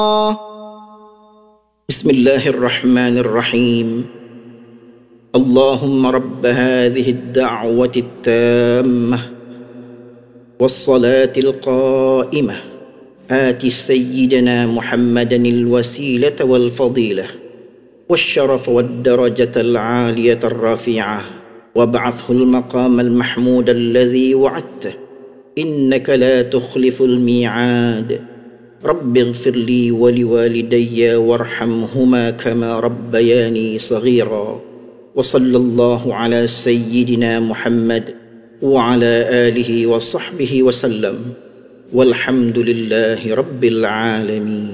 بسم الله الرحمن الرحيم. اللهم رب هذه الدعوة التامة والصلاة القائمة آت سيدنا محمدا الوسيلة والفضيلة والشرف والدرجة العالية الرفيعة وابعثه المقام المحمود الذي وعدته إنك لا تخلف الميعاد. رب اغفر لي ولوالدي وارحمهما كما ربياني صغيرا. وصلى الله على سيدنا محمد وعلى آله وصحبه وسلم، والحمد لله رب العالمين.